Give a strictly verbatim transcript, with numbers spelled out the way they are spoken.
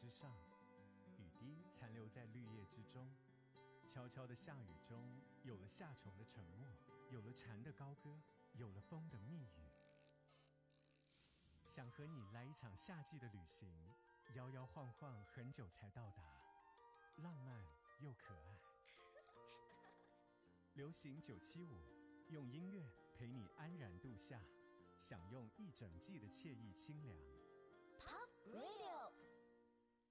之上，雨滴残留在绿叶之中。悄悄的下雨中，有了夏虫的沉默，有了蝉的高歌，有了风的密语。想和你来一场夏季的旅行，摇摇晃晃很久才到达，浪漫又可爱。流行九七五，用音乐陪你安然度夏，享用一整季的惬意清凉。 Pop Radio。